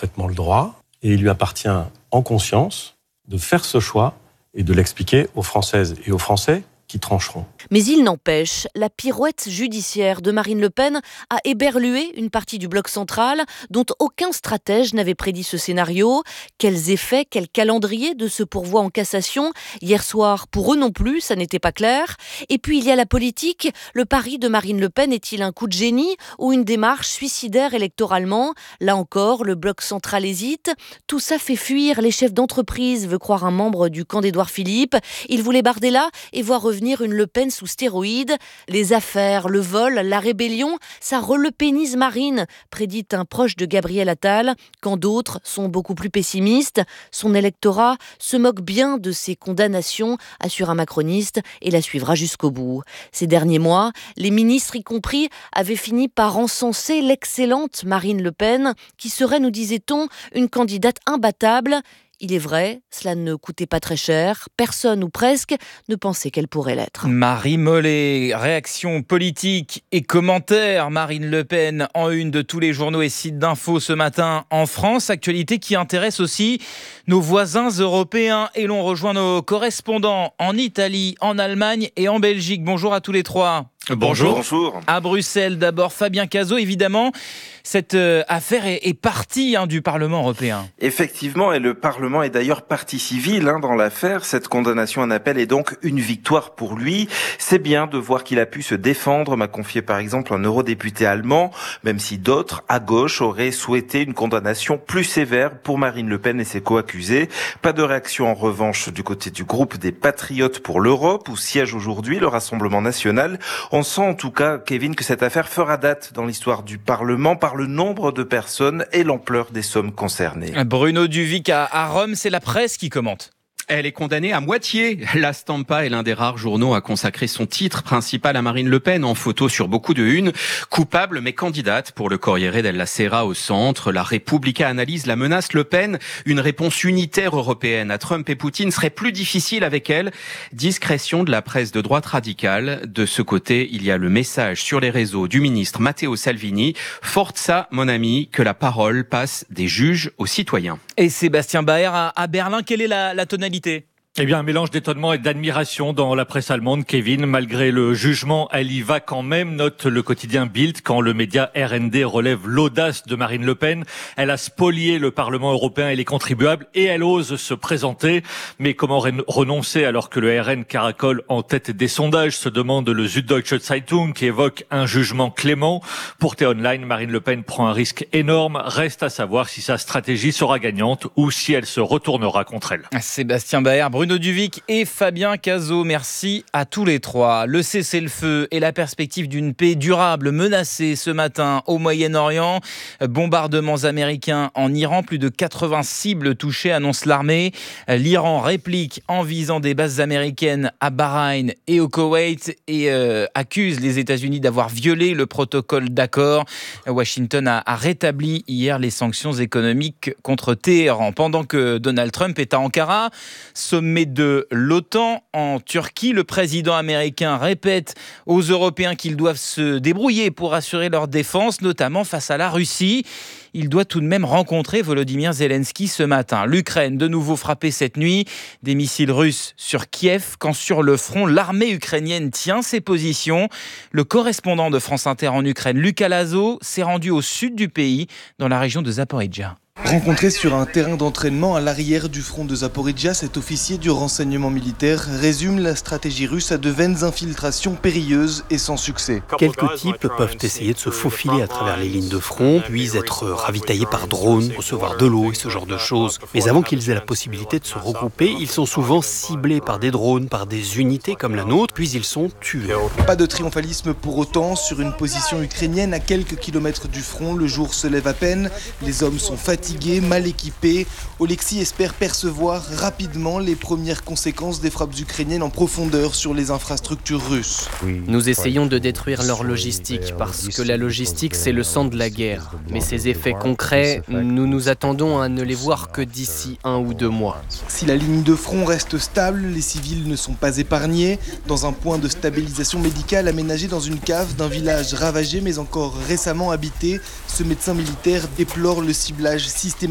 parfaitement le droit et il lui appartient en conscience de faire ce choix et de l'expliquer aux Françaises et aux Français qui trancheront. Mais il n'empêche, la pirouette judiciaire de Marine Le Pen a éberlué une partie du bloc central dont aucun stratège n'avait prédit ce scénario. Quels effets, quel calendrier de ce pourvoi en cassation? Hier soir, pour eux non plus, ça n'était pas clair. Et puis il y a la politique. Le pari de Marine Le Pen est-il un coup de génie ou une démarche suicidaire électoralement? Là encore, le bloc central hésite. Tout ça fait fuir les chefs d'entreprise, veut croire un membre du camp d'Édouard Philippe. Il voulait Bardella et voir revenir une Le Pen sous stéroïdes. Les affaires, le vol, la rébellion, ça relepénise Marine, prédit un proche de Gabriel Attal, quand d'autres sont beaucoup plus pessimistes. Son électorat se moque bien de ses condamnations, assure un macroniste, et la suivra jusqu'au bout. Ces derniers mois, les ministres y compris avaient fini par encenser l'excellente Marine Le Pen, qui serait, nous disait-on, une candidate imbattable. Il est vrai, cela ne coûtait pas très cher. Personne ou presque ne pensait qu'elle pourrait l'être. Marie Mollet, réaction politique et commentaires. Marine Le Pen en une de tous les journaux et sites d'infos ce matin en France. Actualité qui intéresse aussi nos voisins européens. Et l'on rejoint nos correspondants en Italie, en Allemagne et en Belgique. Bonjour à tous les trois. Bonjour. À Bruxelles, d'abord Fabien Cazot, évidemment. Cette affaire est partie du Parlement européen. Effectivement, et le Parlement est d'ailleurs partie civile dans l'affaire. Cette condamnation en appel est donc une victoire pour lui. C'est bien de voir qu'il a pu se défendre, m'a confié par exemple un eurodéputé allemand, même si d'autres, à gauche, auraient souhaité une condamnation plus sévère pour Marine Le Pen et ses co-accusés. Pas de réaction en revanche du côté du groupe des Patriotes pour l'Europe, où siège aujourd'hui le Rassemblement national. On sent en tout cas, Kevin, que cette affaire fera date dans l'histoire du Parlement par le nombre de personnes et l'ampleur des sommes concernées. Bruno Duvic à Rome, c'est la presse qui commente. Elle est condamnée à moitié. La Stampa est l'un des rares journaux à consacrer son titre principal à Marine Le Pen en photo sur beaucoup de unes. Coupable mais candidate pour le Corriere della Sera au centre. La Repubblica analyse la menace Le Pen. Une réponse unitaire européenne à Trump et Poutine serait plus difficile avec elle. Discrétion de la presse de droite radicale. De ce côté, il y a le message sur les réseaux du ministre Matteo Salvini. Forza, mon ami, que la parole passe des juges aux citoyens. Et Sébastien Baer à Berlin, quelle est la tonalité ? Eh bien, un mélange d'étonnement et d'admiration dans la presse allemande, Kevin. Malgré le jugement, elle y va quand même, note le quotidien Bild, quand le média RND relève l'audace de Marine Le Pen. Elle a spolié le Parlement européen et les contribuables et elle ose se présenter. Mais comment renoncer alors que le RN caracole en tête des sondages, se demande le Süddeutsche Zeitung qui évoque un jugement clément. Pour T-Online, Marine Le Pen prend un risque énorme. Reste à savoir si sa stratégie sera gagnante ou si elle se retournera contre elle. Sébastien Baer, Bruno Duvic et Fabien Cazot, merci à tous les trois. Le cessez-le-feu et la perspective d'une paix durable menacée ce matin au Moyen-Orient. Bombardements américains en Iran, plus de 80 cibles touchées, annonce l'armée. L'Iran réplique en visant des bases américaines à Bahreïn et au Koweït et accuse les États-Unis d'avoir violé le protocole d'accord. Washington a rétabli hier les sanctions économiques contre Téhéran. Pendant que Donald Trump est à Ankara, sommet de l'OTAN en Turquie. Le président américain répète aux Européens qu'ils doivent se débrouiller pour assurer leur défense, notamment face à la Russie. Il doit tout de même rencontrer Volodymyr Zelensky ce matin. L'Ukraine, de nouveau frappée cette nuit. Des missiles russes sur Kiev, quand sur le front, l'armée ukrainienne tient ses positions. Le correspondant de France Inter en Ukraine, Lucas Lazo, s'est rendu au sud du pays, dans la région de Zaporijjia. Rencontré sur un terrain d'entraînement à l'arrière du front de Zaporijjia, cet officier du renseignement militaire résume la stratégie russe à de vaines infiltrations périlleuses et sans succès. Quelques types peuvent essayer de se faufiler à travers les lignes de front, puis être ravitaillés par drone, recevoir de l'eau et ce genre de choses. Mais avant qu'ils aient la possibilité de se regrouper, ils sont souvent ciblés par des drones, par des unités comme la nôtre, puis ils sont tués. Pas de triomphalisme pour autant. Sur une position ukrainienne à quelques kilomètres du front, le jour se lève à peine. Les hommes sont fatigués, mal équipés. Oleksiy espère percevoir rapidement les premières conséquences des frappes ukrainiennes en profondeur sur les infrastructures russes. Nous essayons de détruire leur logistique parce que la logistique c'est le sang de la guerre. Mais ces effets concrets, nous nous attendons à ne les voir que d'ici 1 ou 2 mois. Si la ligne de front reste stable, les civils ne sont pas épargnés. Dans un point de stabilisation médicale aménagé dans une cave d'un village ravagé mais encore récemment habité, ce médecin militaire déplore le ciblage systématique